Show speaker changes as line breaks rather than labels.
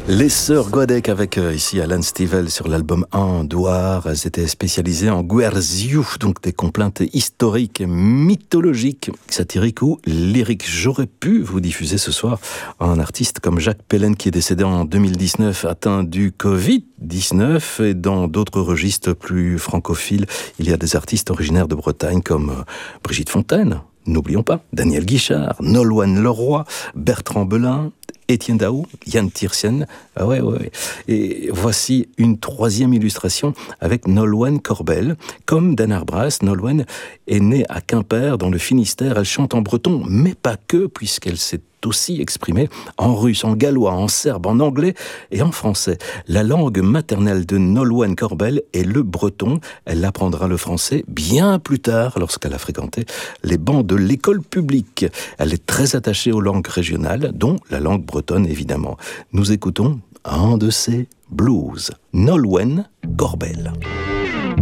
Les sœurs Godek avec ici Alan Stivell sur l'album Andouar. Elles étaient spécialisées en guerziou, donc des complaintes historiques, mythologiques, satiriques ou lyriques. J'aurais pu vous diffuser ce soir un artiste comme Jacques Pellen qui est décédé en 2019 atteint du Covid-19 et dans d'autres registres plus francophiles, il y a des artistes originaires de Bretagne comme Brigitte Fontaine, n'oublions pas, Daniel Guichard, Nolwenn Leroy, Bertrand Belin, Étienne Daou, Yann Tiersen. Ah ouais. Et voici une troisième illustration avec Nolwenn Corbel. Comme Dan Arbras, Nolwenn est née à Quimper, dans le Finistère. Elle chante en breton, mais pas que, puisqu'elle s'est aussi exprimée en russe, en gallois, en serbe, en anglais et en français. La langue maternelle de Nolwenn Corbel est le breton. Elle apprendra le français bien plus tard, lorsqu'elle a fréquenté les bancs de l'école publique. Elle est très attachée aux langues régionales, dont la langue bretonne évidemment. Nous écoutons un de ses blues, Nolwenn Corbel.